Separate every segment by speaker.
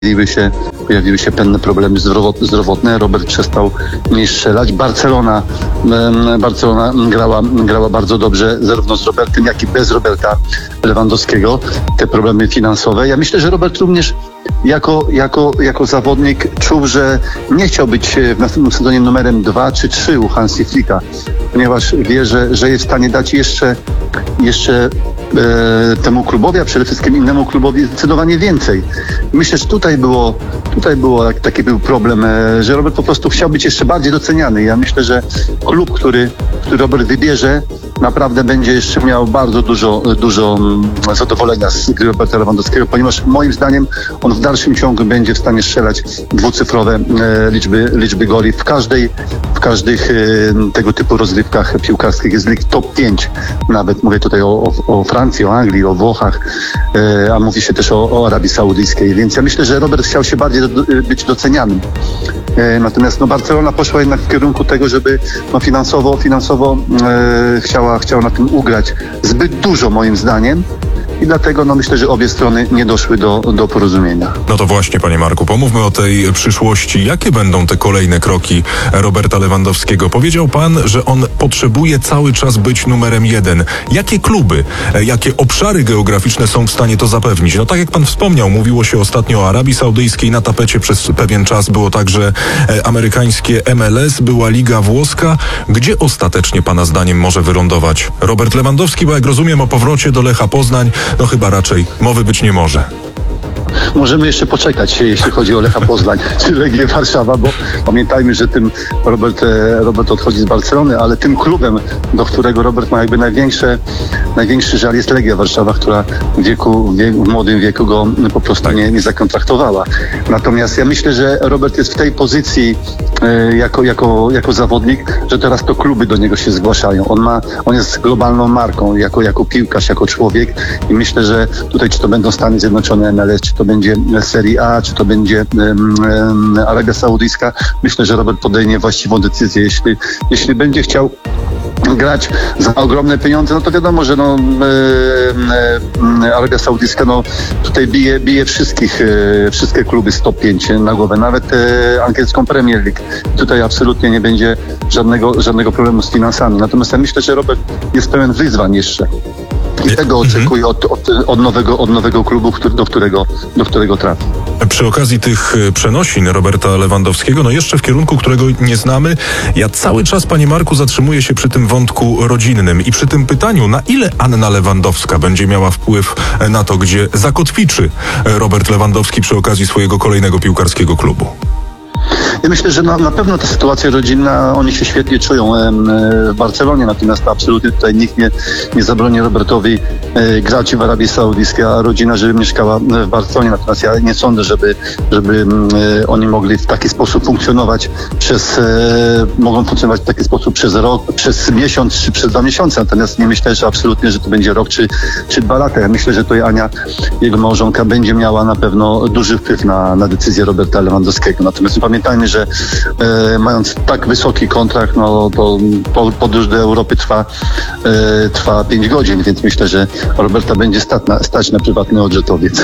Speaker 1: pojawiły się pewne problemy zdrowotne. Robert przestał mniej strzelać. Barcelona grała bardzo dobrze, zarówno z Robertem, jak i bez Roberta Lewandowskiego. Te problemy finansowe. Ja myślę, że Robert również jako zawodnik czuł, że nie chciał być w następnym sezonie numerem 2 czy 3 u Hansi Flicka, ponieważ wie, że jest w stanie dać jeszcze temu klubowi, a przede wszystkim innemu klubowi zdecydowanie więcej. Myślę, że tutaj było taki był problem, że Robert po prostu chciał być jeszcze bardziej doceniany. Ja myślę, że klub, który Robert wybierze, naprawdę będzie jeszcze miał bardzo dużo zadowolenia z gry Roberta Lewandowskiego, ponieważ moim zdaniem on w dalszym ciągu będzie w stanie strzelać dwucyfrowe liczby goli w każdych tego typu rozgrywkach piłkarskich. Jest lig top 5. Nawet mówię tutaj o Francji, o Anglii, o Włochach, a mówi się też o Arabii Saudyjskiej. Więc ja myślę, że Robert chciał się bardziej być natomiast Barcelona poszła jednak w kierunku tego, żeby finansowo chciała na tym ugrać zbyt dużo, moim zdaniem. I dlatego myślę, że obie strony nie doszły do porozumienia.
Speaker 2: No to właśnie, panie Marku, pomówmy o tej przyszłości. Jakie będą te kolejne kroki Roberta Lewandowskiego? Powiedział pan, że on potrzebuje cały czas być numerem 1. Jakie kluby, jakie obszary geograficzne są w stanie to zapewnić? No tak jak pan wspomniał, mówiło się ostatnio o Arabii Saudyjskiej, na tapecie przez pewien czas było także amerykańskie MLS, była Liga Włoska. Gdzie ostatecznie pana zdaniem może wylądować Robert Lewandowski? Bo jak rozumiem, o powrocie do Lecha Poznań chyba raczej mowy być nie może.
Speaker 1: Możemy jeszcze poczekać, jeśli chodzi o Lecha Poznań czy Legię Warszawa, bo pamiętajmy, że tym Robert odchodzi z Barcelony, ale tym klubem, do którego Robert ma jakby największy żal, jest Legia Warszawa, która w młodym wieku go po prostu nie zakontraktowała. Natomiast ja myślę, że Robert jest w tej pozycji jako zawodnik, że teraz to kluby do niego się zgłaszają. On jest globalną marką, jako piłkarz, jako człowiek i myślę, że tutaj czy to będą Stany Zjednoczone, MLS, czy to będzie Serie A, czy to będzie Arabia Saudyjska, myślę, że Robert podejmie właściwą decyzję. Jeśli będzie chciał grać za ogromne pieniądze, no to wiadomo, że Arabia Saudyjska tutaj bije wszystkie kluby z top 5 na głowę, nawet angielską Premier League. Tutaj absolutnie nie będzie żadnego problemu z finansami. Natomiast ja myślę, że Robert jest pełen wyzwań jeszcze. I tego oczekuję od nowego klubu, do którego trafi.
Speaker 2: Przy okazji tych przenosin Roberta Lewandowskiego, jeszcze w kierunku, którego nie znamy, ja cały czas, panie Marku, zatrzymuję się przy tym wątku rodzinnym i przy tym pytaniu, na ile Anna Lewandowska będzie miała wpływ na to, gdzie zakotwiczy Robert Lewandowski przy okazji swojego kolejnego piłkarskiego klubu.
Speaker 1: Ja myślę, że na pewno ta sytuacja rodzinna, oni się świetnie czują w Barcelonie, natomiast absolutnie tutaj nikt nie zabroni Robertowi grać w Arabii Saudyjskiej, a rodzina, żeby mieszkała w Barcelonie. Natomiast ja nie sądzę, żeby oni mogli w taki sposób funkcjonować mogą funkcjonować w taki sposób przez rok, przez miesiąc czy przez 2 miesiące. Natomiast nie myślę, że absolutnie, że to będzie rok czy 2 lata. Ja myślę, że tutaj Ania, jego małżonka, będzie miała na pewno duży wpływ na decyzję Roberta Lewandowskiego. Natomiast pamiętajmy, że mając tak wysoki kontrakt, to podróż do Europy trwa 5 godzin, więc myślę, że Roberta będzie stać na prywatny odrzetowiec.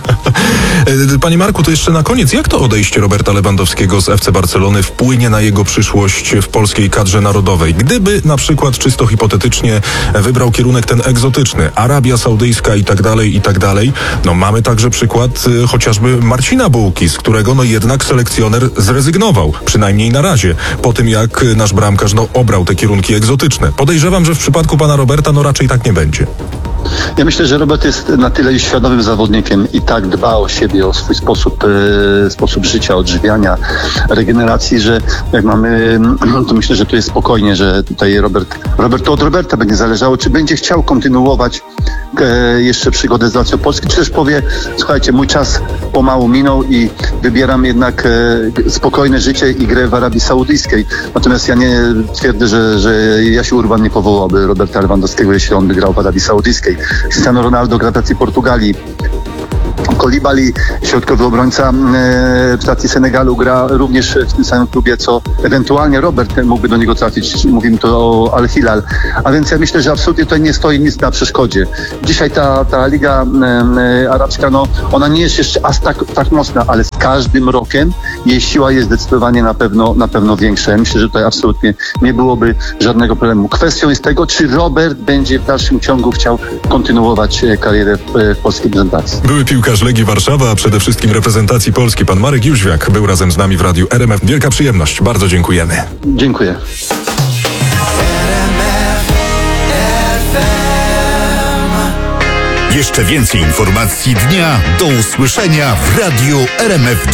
Speaker 2: Panie Marku, to jeszcze na koniec, jak to odejście Roberta Lewandowskiego z FC Barcelony wpłynie na jego przyszłość w polskiej kadrze narodowej? Gdyby na przykład czysto hipotetycznie wybrał kierunek ten egzotyczny, Arabia Saudyjska i tak dalej, mamy także przykład chociażby Marcina Bułki, z którego jednak selekcjoner zrezygnował, przynajmniej na razie, po tym jak nasz bramkarz obrał te kierunki egzotyczne. Podejrzewam, że w przypadku pana Roberta raczej tak nie będzie.
Speaker 1: Ja myślę, że Robert jest na tyle świadomym zawodnikiem i tak dba o siebie, o swój sposób życia, odżywiania, regeneracji, że jak mamy, to myślę, że to jest spokojnie, że tutaj to od Roberta będzie zależało, czy będzie chciał kontynuować jeszcze przygodę z Lacją Polski, czy też powie, słuchajcie, mój czas pomału minął i wybieram jednak spokojne życie i grę w Arabii Saudyjskiej. Natomiast ja nie twierdzę, że Jasiu Urban nie powołałby Roberta Lewandowskiego, jeśli on by grał w Arabii Saudyjskiej. Cristiano Ronaldo gra w Portugalii. Kolibali, środkowy obrońca w stacji Senegalu, gra również w tym samym klubie, co ewentualnie Robert mógłby do niego trafić. Mówimy tu o Al Hilal. A więc ja myślę, że absolutnie to nie stoi nic na przeszkodzie. Dzisiaj ta Liga Arabska, no, ona nie jest jeszcze aż tak mocna, ale z każdym rokiem jej siła jest zdecydowanie na pewno większa. Ja myślę, że tutaj absolutnie nie byłoby żadnego problemu. Kwestią jest tego, czy Robert będzie w dalszym ciągu chciał kontynuować karierę w polskiej reprezentacji.
Speaker 2: Były piłkarz Legii Warszawa, a przede wszystkim reprezentacji Polski, pan Marek Jóźwiak, był razem z nami w Radiu RMF. Wielka przyjemność. Bardzo dziękujemy.
Speaker 1: Dziękuję.
Speaker 3: Jeszcze więcej informacji dnia do usłyszenia w Radiu RMF